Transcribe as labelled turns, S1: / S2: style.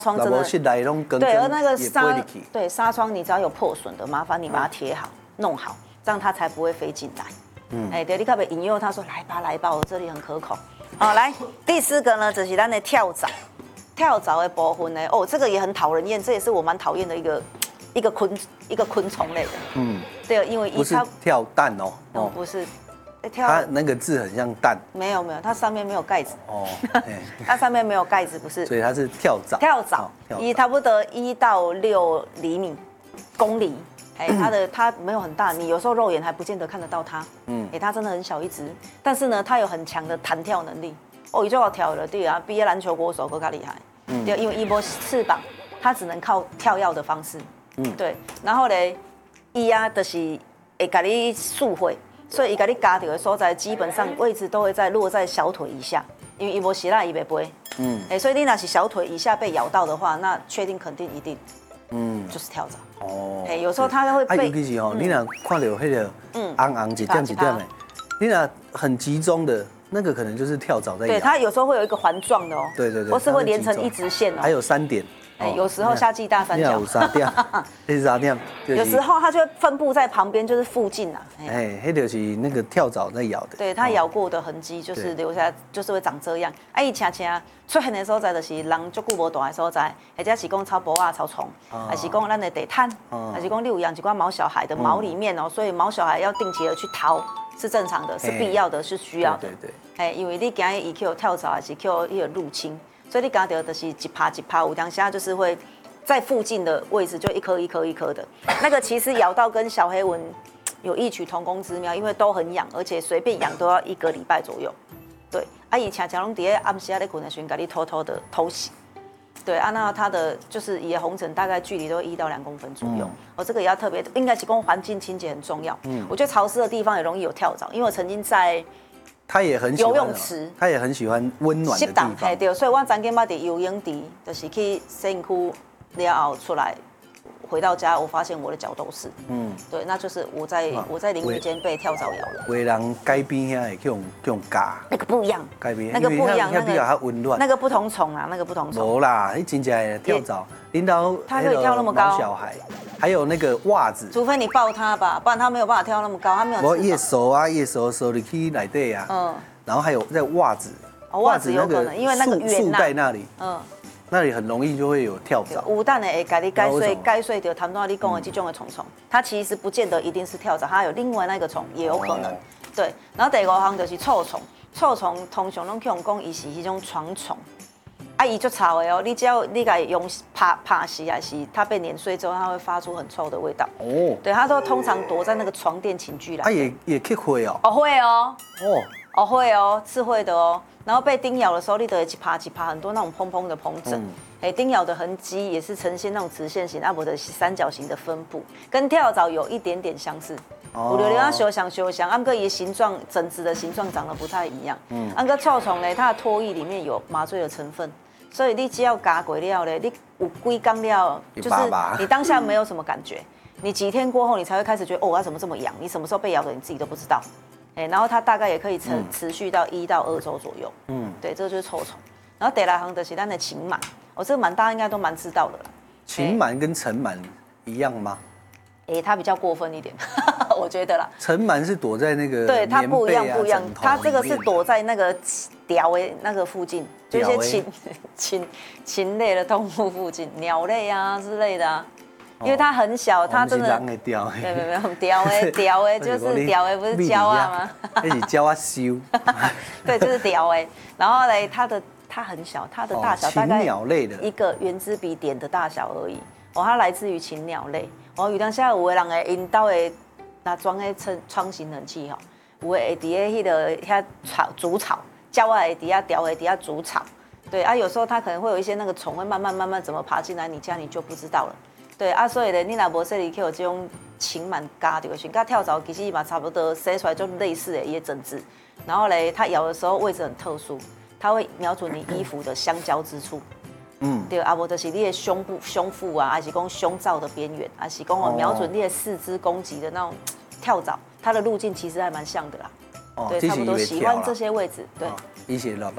S1: 窗真的
S2: 对，
S1: 而那个纱窗你只要有破损的，麻烦你把它贴好、弄好，这样它才不会飞进来。对，你可不可以引诱他说来吧来吧，我这里很可口。好，来第4个呢，就是咱的跳蚤。跳蚤的部分呢，这个也很讨人厌，这也是我蛮讨厌的一个昆虫类的。对，因为
S2: 不是跳蛋哦，
S1: 不是。
S2: 它那个字很像蛋。
S1: 没有，它上面没有盖子。它上面没有盖子，不是。
S2: 所以它是跳蚤。
S1: 跳蚤，差不多1到6公里。它没有很大，你有时候肉眼还不见得看得到它。它真的很小一只，但是呢，它有很强的弹跳能力。伊就要跳了，对啊，比篮球国手更加厉害。对，因为伊无翅膀，它只能靠跳跃的方式。对，然后嘞，伊就是会给你束会，所以伊给你夹到的所在，基本上位置都会落在小腿以下，因为伊无血啦，伊袂飞。所以你若是小腿以下被咬到的话，那确定肯定一定，就是跳蚤。有时候它会被。
S2: 尤其是你若看到迄个红红一点的，你若很集中的。那个可能就是跳蚤在咬，
S1: 对，它有时候会有一个环状的哦，
S2: 对，
S1: 或是会连成一直线哦，
S2: 还有3点，
S1: 有时候夏季大三角，
S2: 有
S1: 时候它就分布在旁边，就是附近啊，
S2: 那就是那个跳蚤在咬的，
S1: 对，它咬过的痕迹就是留下，就是会长这样。伊恰恰出现的所在就是人足久无大的所在，或者是讲草薄啊、草丛，还是讲咱的地毯，还是讲你有养一寡毛小孩的毛里面哦，所以毛小孩要定期的去掏。是正常的，是必要的，是需要的。对，因为你今日伊去跳蚤还是去伊个入侵，所以你刚到就是一趴，有当下就是会在附近的位置就一颗的。那个其实咬到跟小黑蚊有异曲同工之妙，因为都很痒，而且随便痒都要1个礼拜左右。对，伊常常拢伫暗时咧困的时候，给你偷偷的偷袭。对啊，那它的就是也红疹大概距离都1到2公分左右。这个也要特别，应该是讲环境清洁很重要。我觉得潮湿的地方也容易有跳蚤，因为我曾经在
S2: 他也很喜欢
S1: 游泳池，
S2: 他也很喜欢温暖的地方。
S1: 对，所以我曾经捌伫游泳池，就是去洗身躯了后出来。回到家，我发现我的脚都是，对，那就是我在淋浴间被跳蚤咬了。
S2: 有人街边遐会去用夹，
S1: 那个不一样，
S2: 街边
S1: 那个不一样，
S2: 那比较温暖，
S1: 那个不同虫啊，那个不同虫。
S2: 无啦，你真正的跳蚤，领导
S1: 它可以跳那么高，
S2: 小孩，还有那个袜子，
S1: 除非你抱它吧，不然它没有办法跳那么高，它没有。
S2: 我叶手入去内底啊，然后还有在袜子，
S1: 袜子有可能，因为那个
S2: 束带那里，那里很容易就会有跳蚤。
S1: 有蛋的会给你解碎掉，谈到你讲的这种的虫，它其实不见得一定是跳蚤，它有另外那个虫也有可能。对，然后第5项就是臭虫，臭虫通常拢用讲伊是迄种床虫，伊就臭的哦，你只要你给用拍洗还是它被碾碎之后，它会发出很臭的味道。对，它都通常躲在那个床垫寝具啦。
S2: 它也可以会哦。
S1: 会哦。会哦，是会的哦。然后被叮咬的时候，你得一趴很多那种蓬蓬的疱疹，叮咬的痕迹也是呈现那种直线型，不的三角形的分布，跟跳蚤有一点点相似。有的人修想，按个伊形状疹子的形状长得不太一样。按个臭虫呢，它的唾液里面有麻醉的成分，所以你只要夹过了呢，你有几工了，就是你当下没有什么感觉，你几天过后你才会开始觉得它怎么这么痒，你什么时候被咬的你自己都不知道。然后它大概也可以持续到1到2周左右。对，这个就是臭虫。然后第6项就是咱的禽螨，这个螨大家应该都蛮知道的啦。
S2: 禽螨跟尘螨一样吗？
S1: 它比较过分一点，我觉得啦。
S2: 尘螨是躲在那个
S1: 对，它不一样，它这个是躲在那个条的那个附近，就一些禽类的动物附近，鸟类啊之类的啊。因为它很小，它真的。
S2: 没有，
S1: 雕的，就是雕的，不是胶啊吗？
S2: 那是胶啊修。
S1: 对，就是雕的。然后嘞，它很小，它的大小大概
S2: 鸟类的
S1: 一个圆珠笔点的大小而已。它来自于禽鸟类。有当下有的人的因兜的那装的窗型冷气有的会伫个遐煮草，胶啊会伫遐雕的伫遐煮草。对啊，有时候它可能会有一些那个虫会慢慢怎么爬进来你家，你就不知道了。对啊，所以呢，你若无说你去有这种禽螨咬到的时候，跟跳蚤其实嘛差不多，生出来就类似的一些疹子。然后嘞，它咬的时候位置很特殊，它会瞄准你衣服的相交之处。对，啊，无就是你的胸腹啊，还是讲胸罩的边缘，还是讲瞄准你的4肢攻击的那种跳蚤，它的路径其实还蛮像的啦。对，差不多喜欢这些位置。对，
S2: 一些老